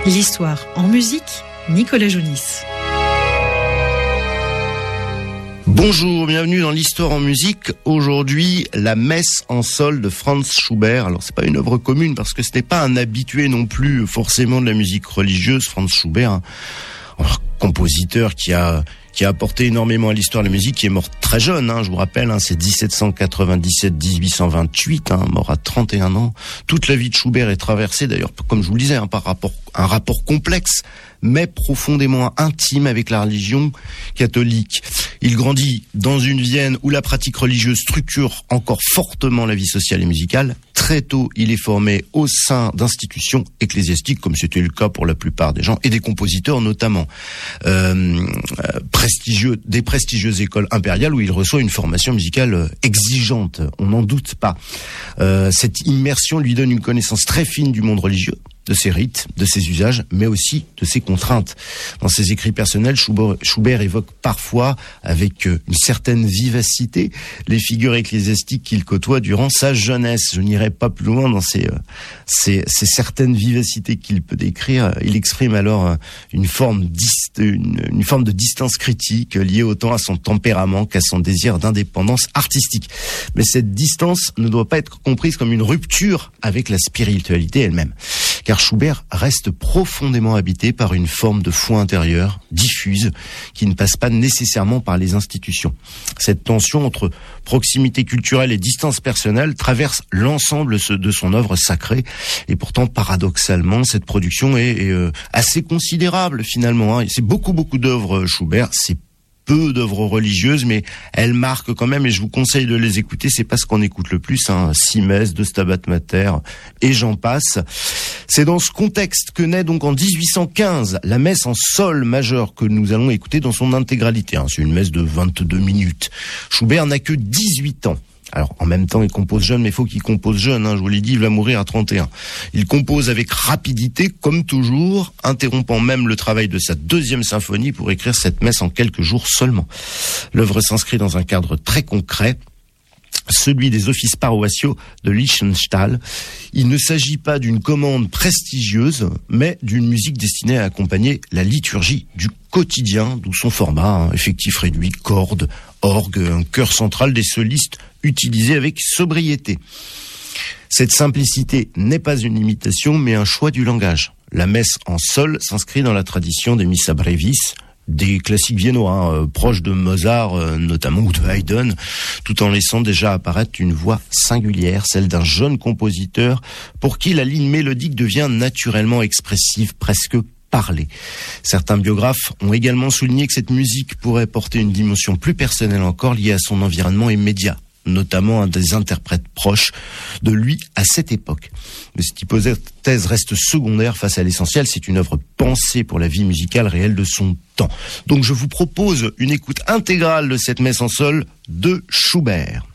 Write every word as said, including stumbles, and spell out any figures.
L'histoire en musique, Nicolas Jounis. Bonjour, bienvenue dans l'histoire en musique. Aujourd'hui, la messe en sol de Franz Schubert. Alors, c'est pas une œuvre commune parce que ce n'est pas un habitué non plus forcément de la musique religieuse. Franz Schubert, un, un compositeur qui a qui a apporté énormément à l'histoire de la musique, qui est mort très jeune, hein, je vous rappelle, hein, c'est dix-sept cent quatre-vingt-dix-sept à dix-huit cent vingt-huit, hein, mort à trente et un ans. Toute la vie de Schubert est traversée, d'ailleurs, comme je vous le disais, hein, par rapport, un rapport complexe, mais profondément intime avec la religion catholique. Il grandit dans une Vienne où la pratique religieuse structure encore fortement la vie sociale et musicale. Très tôt, il est formé au sein d'institutions ecclésiastiques, comme c'était le cas pour la plupart des gens, et des compositeurs notamment. Euh, prestigieux, des prestigieuses écoles impériales où il reçoit une formation musicale exigeante, on n'en doute pas. Euh, cette immersion lui donne une connaissance très fine du monde religieux, de ses rites, de ses usages, mais aussi de ses contraintes. Dans ses écrits personnels, Schubert, Schubert évoque parfois, avec une certaine vivacité, les figures ecclésiastiques qu'il côtoie durant sa jeunesse. Je n'irai pas plus loin dans ces, ces, ces certaines vivacités qu'il peut décrire. Il exprime alors une forme, dist, une, une forme de distance critique liée autant à son tempérament qu'à son désir d'indépendance artistique. Mais cette distance ne doit pas être comprise comme une rupture avec la spiritualité elle-même. Car Schubert reste profondément habité par une forme de foi intérieure, diffuse, qui ne passe pas nécessairement par les institutions. Cette tension entre proximité culturelle et distance personnelle traverse l'ensemble de son œuvre sacrée. Et pourtant, paradoxalement, cette production est, est euh, assez considérable finalement. Hein. C'est beaucoup, beaucoup d'œuvres Schubert. C'est peu d'œuvres religieuses, mais elles marquent quand même, et je vous conseille de les écouter, c'est pas ce qu'on écoute le plus, hein, Simès, De Stabat Mater, et j'en passe. C'est dans ce contexte que naît donc en dix-huit cent quinze la messe en sol majeur que nous allons écouter dans son intégralité, hein. C'est une messe de vingt-deux minutes. Schubert n'a que dix-huit ans. Alors, en même temps, il compose jeune, mais il faut qu'il compose jeune, hein, je vous l'ai dit, il va mourir à trente et un. Il compose avec rapidité, comme toujours, interrompant même le travail de sa deuxième symphonie pour écrire cette messe en quelques jours seulement. L'œuvre s'inscrit dans un cadre très concret, celui des offices paroissiaux de Liechtenstein. Il ne s'agit pas d'une commande prestigieuse, mais d'une musique destinée à accompagner la liturgie du quotidien, d'où son format, hein, effectif réduit, cordes, orgue, un chœur central, des solistes utilisés avec sobriété. Cette simplicité n'est pas une imitation, mais un choix du langage. La messe en sol s'inscrit dans la tradition des missa brevis, des classiques viennois, hein, euh, proches de Mozart euh, notamment, ou de Haydn, tout en laissant déjà apparaître une voix singulière, celle d'un jeune compositeur pour qui la ligne mélodique devient naturellement expressive, presque parlée. Certains biographes ont également souligné que cette musique pourrait porter une dimension plus personnelle encore liée à son environnement immédiat, notamment un des interprètes proches de lui à cette époque. Mais cette hypothèse reste secondaire face à l'essentiel, c'est une œuvre pensée pour la vie musicale réelle de son temps. Donc je vous propose une écoute intégrale de cette messe en sol de Schubert.